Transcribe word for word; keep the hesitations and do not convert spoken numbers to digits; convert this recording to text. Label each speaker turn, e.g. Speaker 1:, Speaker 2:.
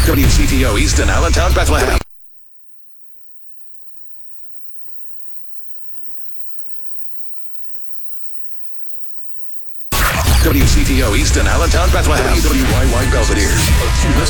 Speaker 1: W C T O Easton, Allentown, Bethlehem. W C T O Easton, Allentown, Bethlehem. W Y Y Belvedere.